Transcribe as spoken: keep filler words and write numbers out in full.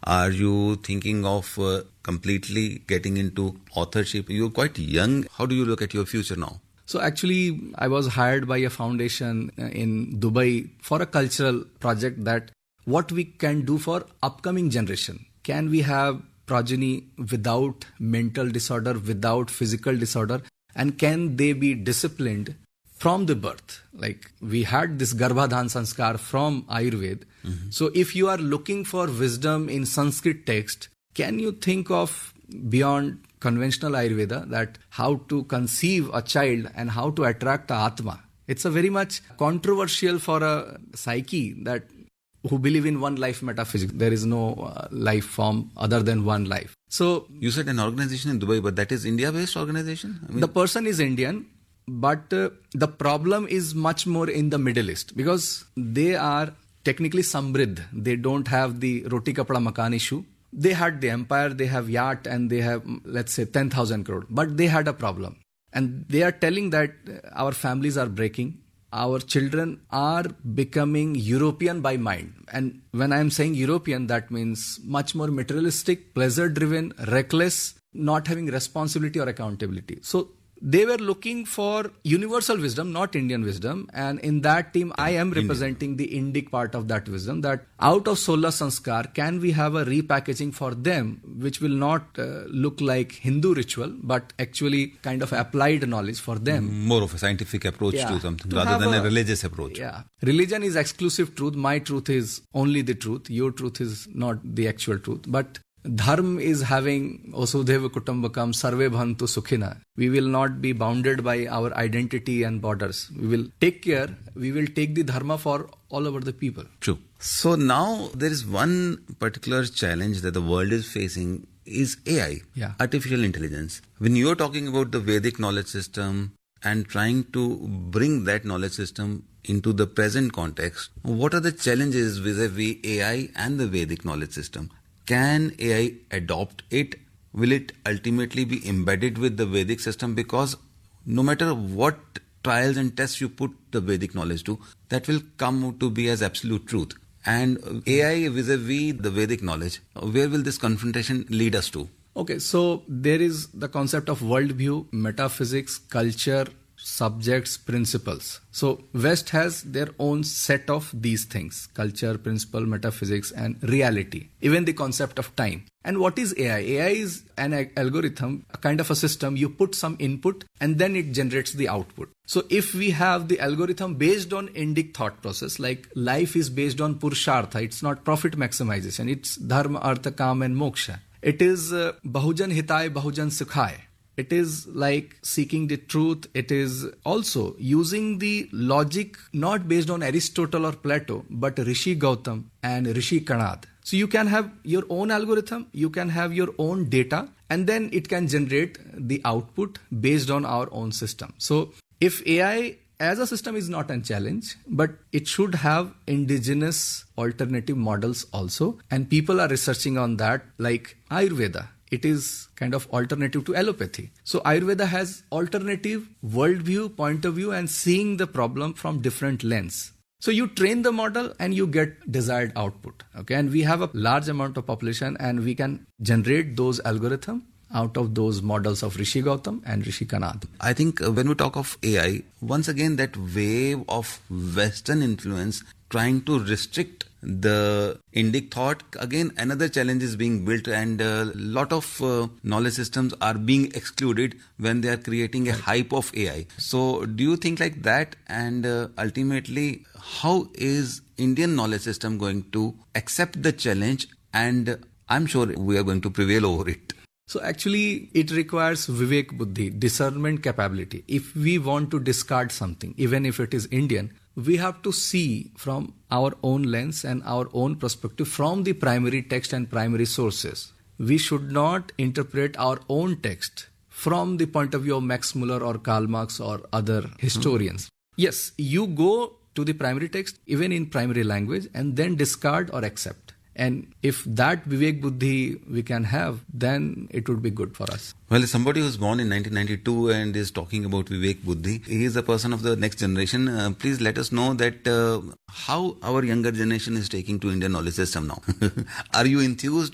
Are you thinking of uh, completely getting into authorship? You're quite young. How do you look at your future now? So actually, I was hired by a foundation in Dubai for a cultural project that what we can do for upcoming generation. Can we have progeny without mental disorder, without physical disorder? And can they be disciplined from the birth? Like we had this Garbhadhan Sanskar from Ayurveda. Mm-hmm. So if you are looking for wisdom in Sanskrit text, can you think of beyond conventional Ayurveda that how to conceive a child and how to attract the Atma? It's a very much controversial for a psyche that who believe in one life metaphysics. There is no uh, life form other than one life. So you said an organization in Dubai, but that is India-based organization? I mean, the person is Indian, but uh, the problem is much more in the Middle East because they are technically Samriddh. They don't have the roti kapda makan issue. They had the empire, they have yacht, and they have, let's say, ten thousand crore. But they had a problem. And they are telling that our families are breaking. Our children are becoming European by mind. And when I am saying European, that means much more materialistic, pleasure-driven, reckless, not having responsibility or accountability. So they were looking for universal wisdom, not Indian wisdom. And in that team, I am representing the Indic part of that wisdom, that out of Sola Sanskar, can we have a repackaging for them, which will not uh, look like Hindu ritual, but actually kind of applied knowledge for them. More of a scientific approach yeah, to something to rather than a, a religious approach. Yeah. Religion is exclusive truth. My truth is only the truth. Your truth is not the actual truth. But Dharma is having Osudheva Kutumbakam Sarve Bhantu Sukhina. We will not be bounded by our identity and borders. We will take care. We will take the Dharma for all over the people. True. So now there is one particular challenge that the world is facing is A I, yeah. artificial intelligence. When you are talking about the Vedic knowledge system and trying to bring that knowledge system into the present context, what are the challenges vis-a-vis A I and the Vedic knowledge system? Can A I adopt it? Will it ultimately be embedded with the Vedic system? Because no matter what trials and tests you put the Vedic knowledge to, that will come to be as absolute truth. And A I vis-a-vis the Vedic knowledge, where will this confrontation lead us to? Okay, so there is the concept of worldview, metaphysics, culture, subjects, principles. So West has their own set of these things: culture, principle, metaphysics, and reality. Even the concept of time. And what is A I? A I is an algorithm, a kind of a system. You put some input and then it generates the output. So if we have the algorithm based on Indic thought process, like life is based on Purushartha, it's not profit maximization, it's Dharma, Artha, Kam and Moksha. It is uh, Bahujan Hitai, Bahujan Sukhay. It is like seeking the truth. It is also using the logic not based on Aristotle or Plato, but Rishi Gautam and Rishi Kanad. So you can have your own algorithm, you can have your own data, and then it can generate the output based on our own system. So if A I as a system is not a challenge, but it should have indigenous alternative models also. And people are researching on that, like Ayurveda. It is kind of alternative to allopathy. So Ayurveda has alternative worldview, point of view, and seeing the problem from different lens. So you train the model and you get desired output. Okay, and we have a large amount of population and we can generate those algorithms out of those models of Rishi Gautam and Rishi Kanad. I think when we talk of A I, once again that wave of Western influence trying to restrict the Indic thought, again another challenge is being built, and a lot of uh, knowledge systems are being excluded when they are creating a right. hype of A I. So do you think like that, and uh, ultimately how is Indian knowledge system going to accept the challenge, and I'm sure we are going to prevail over it? So actually it requires Vivek Buddhi, discernment capability. If we want to discard something, even if it is Indian, we have to see from our own lens and our own perspective from the primary text and primary sources. We should not interpret our own text from the point of view of Max Muller or Karl Marx or other historians. Mm-hmm. Yes, you go to the primary text, even in primary language, and then discard or accept. And if that Vivek Buddhi we can have, then it would be good for us. Well, as somebody who's born in nineteen ninety-two and is talking about Vivek Buddhi, he is a person of the next generation. Uh, please let us know that uh, how our younger generation is taking to Indian knowledge system now. Are you enthused